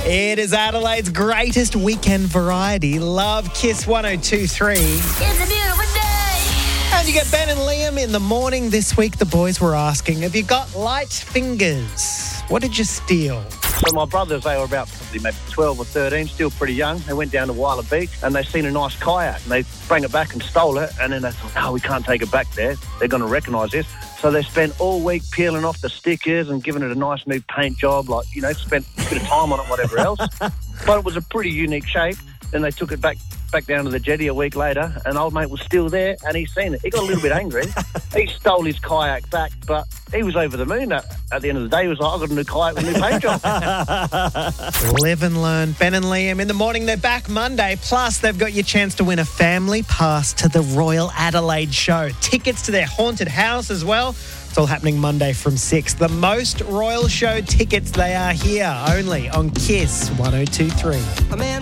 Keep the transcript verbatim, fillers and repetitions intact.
It is Adelaide's greatest weekend variety. Love Kiss one oh two three. It's a beautiful day. And you get Ben and Liam in the morning. This week, the boys were asking, have you got light fingers? What did you steal? So my brothers, they were about probably maybe twelve or thirteen, still pretty young. They went down to Wyler Beach and they seen a nice kayak and they sprang it back and stole it. And then they thought, no, we can't take it back there. They're going to recognise this. So they spent all week peeling off the stickers and giving it a nice new paint job, like, you know, spent a bit of time on it, whatever else. But it was a pretty unique shape. Then they took it back back down to the jetty a week later, and old mate was still there, and he's seen it. He got a little bit angry. He stole his kayak back, but he was over the moon. At, at the end of the day, he was like, I've got a new kayak with a new paint job. Live and learn. Ben and Liam in the morning. They're back Monday. Plus, they've got your chance to win a family pass to the Royal Adelaide Show. Tickets to their haunted house as well. It's all happening Monday from six. The most Royal Show tickets, they are here only on Kiss one oh two three.